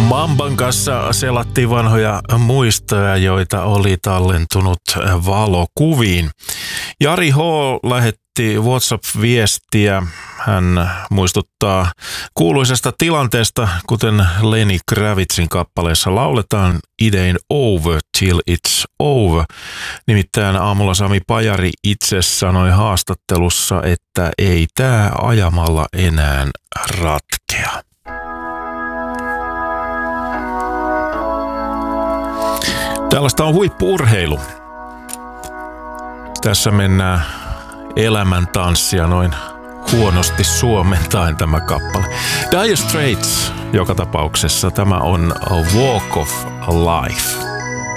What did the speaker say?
Mamban kanssa selattiin vanhoja muistoja, joita oli tallentunut valokuviin. Jari H. lähetti WhatsApp-viestiä. Hän muistuttaa kuuluisesta tilanteesta, kuten Lenny Kravitzin kappaleessa lauletaan It ain't over till it's over. Nimittäin aamulla Sami Pajari itse sanoi haastattelussa, että ei tää ajamalla enää ratkea. Tällaista on huippu-urheilu. Tässä mennään elämäntanssia noin huonosti suomentaen tämä kappale. Dire Straits joka tapauksessa. Tämä on A Walk of Life.